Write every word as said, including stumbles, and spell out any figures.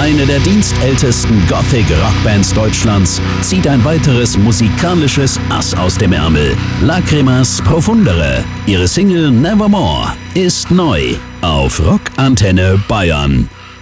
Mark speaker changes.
Speaker 1: Eine der dienstältesten Gothic-Rockbands Deutschlands zieht ein weiteres musikalisches Ass aus dem Ärmel. Lacrimas Profundere. Ihre Single Nevermore ist neu auf Rock Antenne Bayern.